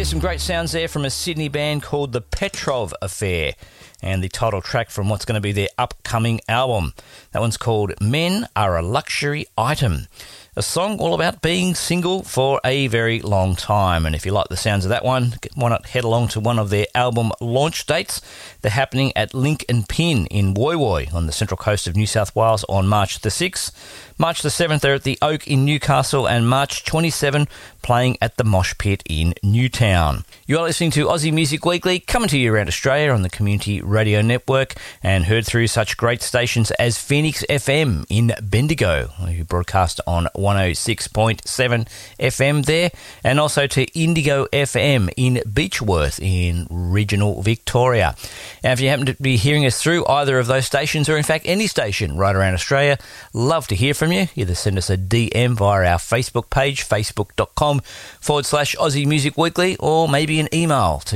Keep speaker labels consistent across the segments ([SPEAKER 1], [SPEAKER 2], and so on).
[SPEAKER 1] Here's some great sounds there from a Sydney band called the Petrov Affair, and the title track from what's going to be their upcoming album. That one's called Men Are a Luxury Item, a song all about being single for a very long time. And if you like the sounds of that one, why not head along to one of their album launch dates? They're happening at Link and Pin in Woy Woy on the central coast of New South Wales on March the 6th. March the 7th, they're at the Oak in Newcastle, and March 27 playing at the Mosh Pit in Newtown. You are listening to Aussie Music Weekly, coming to you around Australia on the Community Radio Network, and heard through such great stations as Phoenix FM in Bendigo, who broadcast on 106.7 FM there, and also to Indigo FM in Beechworth in regional Victoria. Now, if you happen to be hearing us through either of those stations, or in fact any station right around Australia, love to hear from you. Either send us a DM via our Facebook page, facebook.com/Aussie Music Weekly, or maybe an email to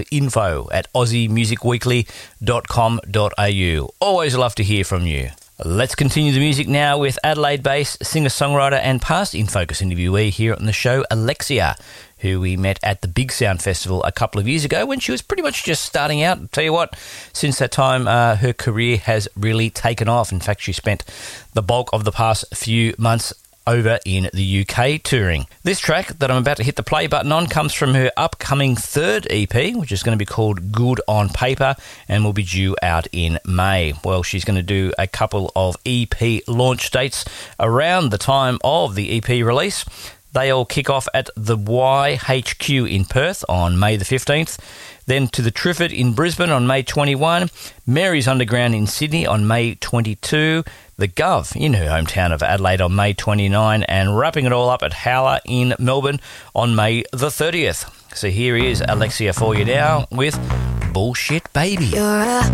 [SPEAKER 1] info@aussiemusicweekly.com.au. Always love to hear from you. Let's continue the music now with Adelaide-based singer-songwriter and past In Focus interviewee here on the show, Alexia, who we met at the Big Sound Festival a couple of years ago when she was pretty much just starting out. I'll tell you what, since that time, her career has really taken off. In fact, she spent the bulk of the past few months over in the UK touring. This track that I'm about to hit the play button on comes from her upcoming third EP, which is going to be called Good on Paper, and will be due out in May. Well, she's going to do a couple of EP launch dates around the time of the EP release. They all kick off at the YHQ in Perth on May the 15th, then to the Triffid in Brisbane on May 21, Mary's Underground in Sydney on May 22, the Gov in her hometown of Adelaide on May 29, and wrapping it all up at Howler in Melbourne on May the 30th. So here is Alexia for you now with Bullshit Baby.
[SPEAKER 2] You're a